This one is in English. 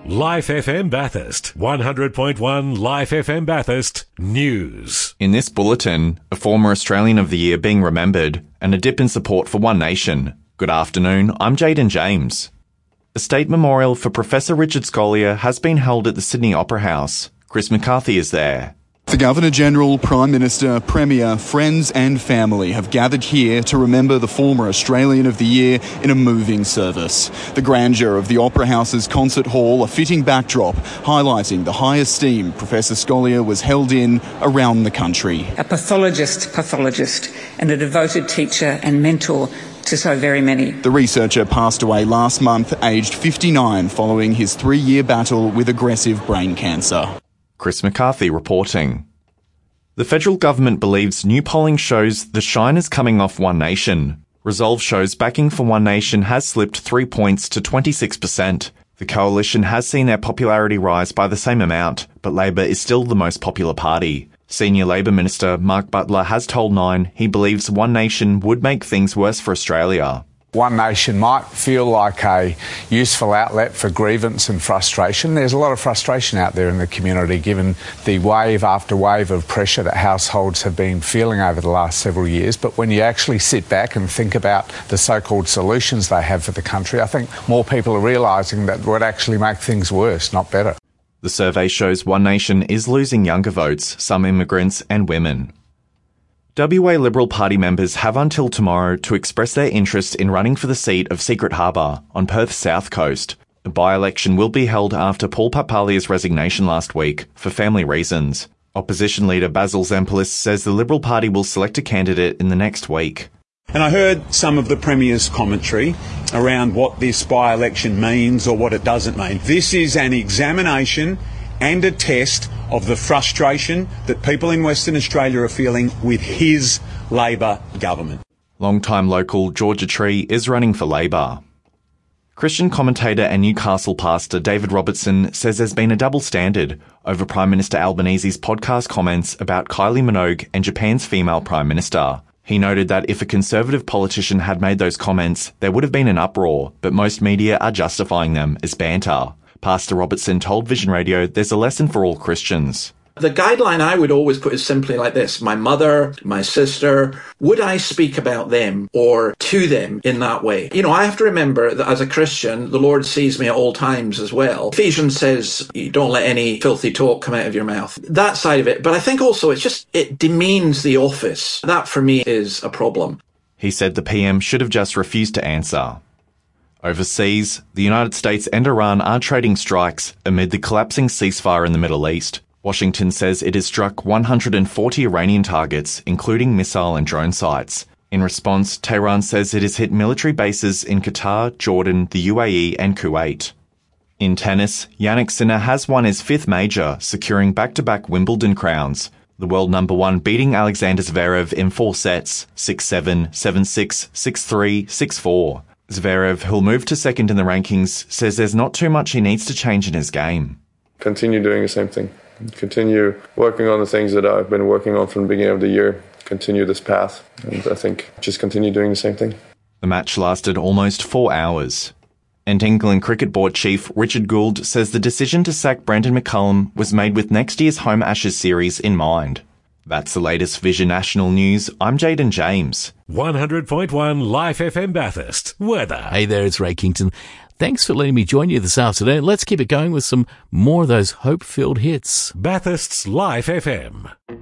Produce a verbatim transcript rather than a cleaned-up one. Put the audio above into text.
Life F M Bathurst, one hundred point one Life F M Bathurst News. In this bulletin, a former Australian of the Year being remembered and a dip in support for One Nation. Good afternoon, I'm Jaden James. A state memorial for Professor Richard Scolyer has been held at the Sydney Opera House. Chris McCarthy is there. The Governor-General, Prime Minister, Premier, friends and family have gathered here to remember the former Australian of the Year in a moving service. The grandeur of the Opera House's concert hall, a fitting backdrop, highlighting the high esteem Professor Scolyer was held in around the country. A pathologist, pathologist, and a devoted teacher and mentor to so very many. The researcher passed away last month, aged fifty-nine, following his three-year battle with aggressive brain cancer. Chris McCarthy reporting. The federal government believes new polling shows the shine is coming off One Nation. Resolve shows backing for One Nation has slipped three points to twenty-six percent. The coalition has seen their popularity rise by the same amount, but Labor is still the most popular party. Senior Labor Minister Mark Butler has told Nine he believes One Nation would make things worse for Australia. One Nation might feel like a useful outlet for grievance and frustration. There's a lot of frustration out there in the community given the wave after wave of pressure that households have been feeling over the last several years. But when you actually sit back and think about the so-called solutions they have for the country, I think more people are realising that would actually make things worse, not better. The survey shows One Nation is losing younger votes, some immigrants and women. W A Liberal Party members have until tomorrow to express their interest in running for the seat of Secret Harbour on Perth's south coast. A by-election will be held after Paul Papalia's resignation last week for family reasons. Opposition leader Basil Zempilis says the Liberal Party will select a candidate in the next week. And I heard some of the Premier's commentary around what this by-election means or what it doesn't mean. This is an examination and a test of the frustration that people in Western Australia are feeling with his Labor government. Longtime local Georgia Tree is running for Labor. Christian commentator and Newcastle pastor David Robertson says there's been a double standard over Prime Minister Albanese's podcast comments about Kylie Minogue and Japan's female Prime Minister. He noted that if a Conservative politician had made those comments, there would have been an uproar, but most media are justifying them as banter. Pastor Robertson told Vision Radio there's a lesson for all Christians. The guideline I would always put is simply like this. My mother, my sister, would I speak about them or to them in that way? You know, I have to remember that as a Christian, the Lord sees me at all times as well. Ephesians says, you don't let any filthy talk come out of your mouth. That side of it. But I think also it's just, it demeans the office. That for me is a problem. He said the P M should have just refused to answer. Overseas, the United States and Iran are trading strikes amid the collapsing ceasefire in the Middle East. Washington says it has struck one hundred forty Iranian targets, including missile and drone sites. In response, Tehran says it has hit military bases in Qatar, Jordan, the U A E and Kuwait. In tennis, Jannik Sinner has won his fifth major, securing back-to-back Wimbledon crowns. The world number one beating Alexander Zverev in four sets, six seven, seven six, six three, six four. Zverev, who'll move to second in the rankings, says there's not too much he needs to change in his game. Continue doing the same thing. Continue working on the things that I've been working on from the beginning of the year. Continue this path. And I think just continue doing the same thing. The match lasted almost four hours. And England Cricket Board Chief Richard Gould says the decision to sack Brendon McCullum was made with next year's Home Ashes series in mind. That's the latest Vision National News. I'm Jaden James. one hundred point one Life F M Bathurst. Weather. Hey there, it's Ray Kington. Thanks for letting me join you this afternoon. Let's keep it going with some more of those hope-filled hits. Bathurst's Life F M.